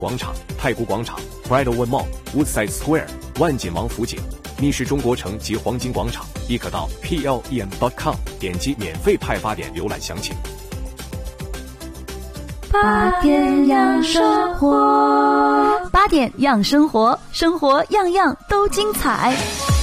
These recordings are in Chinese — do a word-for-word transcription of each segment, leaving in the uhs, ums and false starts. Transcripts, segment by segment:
广场、太古广场、Bridlewood Mall、Woodside Square、万锦王府井、密室中国城及黄金广场，亦可到 P L E M dot com 点击免费派发点浏览详情。 八点养生活，八点养生活，生活样样都精彩。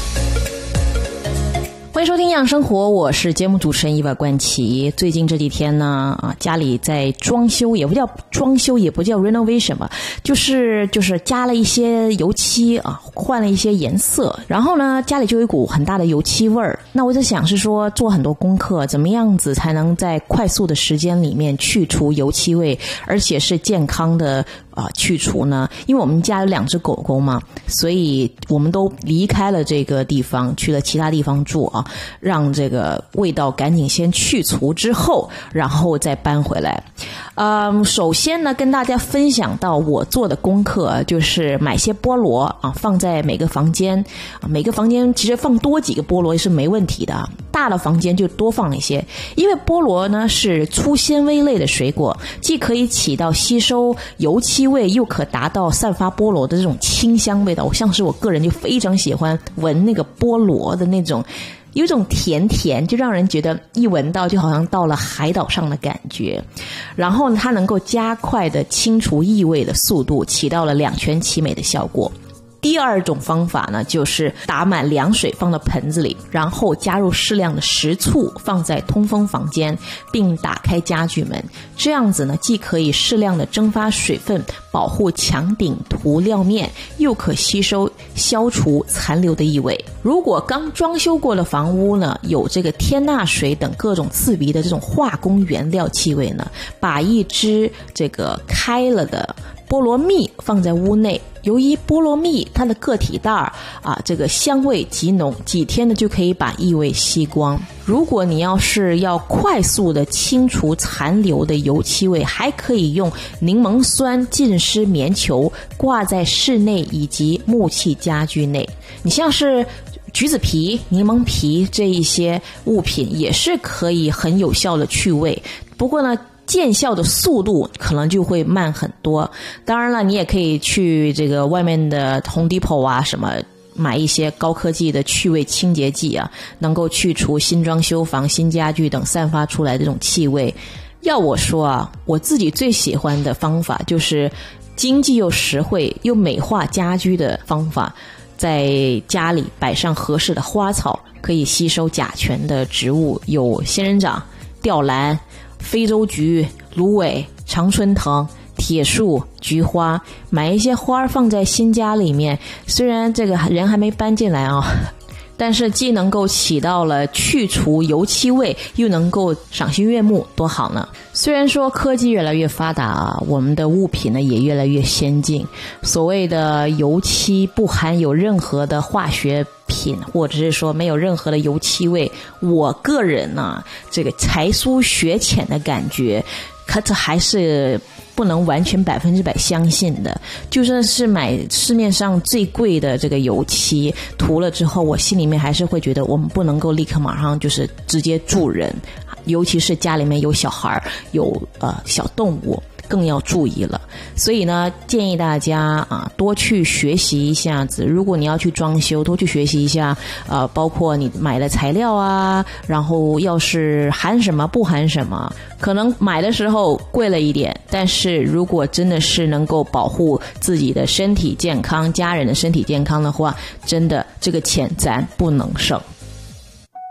欢迎收听养生活，我是节目主持人伊娃冠奇。最近这几天呢，啊，家里在装修，也不叫装修，也不叫 renovation 吧，就是就是加了一些油漆啊，换了一些颜色，然后呢，家里就有一股很大的油漆味儿。那我在想是说，做很多功课，怎么样子才能在快速的时间里面去除油漆味，而且是健康的啊、呃、去除呢？因为我们家有两只狗狗嘛，所以我们都离开了这个地方，去了其他地方住啊。让这个味道赶紧先去除之后，然后再搬回来。嗯，首先呢，跟大家分享到我做的功课，就是买些菠萝啊，放在每个房间啊，每个房间其实放多几个菠萝是没问题的，大的房间就多放一些，因为菠萝呢是粗纤维类的水果，既可以起到吸收油漆味，又可达到散发菠萝的这种清香味道。我像是我个人就非常喜欢闻那个菠萝的那种。有一种甜甜，就让人觉得一闻到就好像到了海岛上的感觉。然后呢，它能够加快的清除异味的速度，起到了两全其美的效果。第二种方法呢，就是打满凉水放到盆子里，然后加入适量的食醋，放在通风房间，并打开家具门。这样子呢，既可以适量的蒸发水分，保护墙顶涂料面，又可吸收消除残留的异味。如果刚装修过的房屋呢，有这个天钠水等各种刺鼻的这种化工原料气味呢，把一支这个开了的菠萝蜜放在屋内，由于菠萝蜜它的个体大啊，这个香味极浓，几天呢就可以把异味吸光。如果你要是要快速的清除残留的油漆味，还可以用柠檬酸浸湿棉球挂在室内以及木器家居内。你像是橘子皮、柠檬皮这一些物品也是可以很有效的去味，不过呢见效的速度可能就会慢很多。当然了，你也可以去这个外面的 Home Depot 啊什么买一些高科技的去味清洁剂啊，能够去除新装修房、新家具等散发出来的这种气味。要我说啊，我自己最喜欢的方法就是经济又实惠又美化家居的方法，在家里摆上合适的花草，可以吸收甲醛的植物有仙人掌、吊兰、非洲菊、芦苇、常春藤、铁树、菊花，买一些花放在新家里面，虽然这个人还没搬进来啊，但是既能够起到了去除油漆味，又能够赏心悦目，多好呢。虽然说科技越来越发达啊，我们的物品呢也越来越先进，所谓的油漆不含有任何的化学品，或者是说没有任何的油漆味，我个人呢这个才疏学浅的感觉，可这还是不能完全百分之百相信的。就算是买市面上最贵的这个油漆涂了之后，我心里面还是会觉得我们不能够立刻马上就是直接住人，尤其是家里面有小孩有呃小动物更要注意了。所以呢，建议大家啊多去学习一下子，如果你要去装修，多去学习一下呃包括你买的材料啊，然后要是含什么不含什么，可能买的时候贵了一点，但是如果真的是能够保护自己的身体健康、家人的身体健康的话，真的这个钱咱不能省。